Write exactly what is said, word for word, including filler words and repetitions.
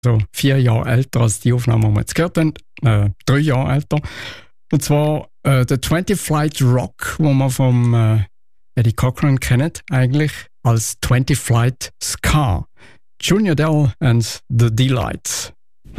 so vier Jahre älter als die Aufnahme, die wir jetzt gehört haben, äh, drei Jahre älter. Und zwar äh, der twenty Flight Rock, wo man vom äh, Eddie Cochran kennt, eigentlich als twenty Flight Ska. Junior Dell and the Delights.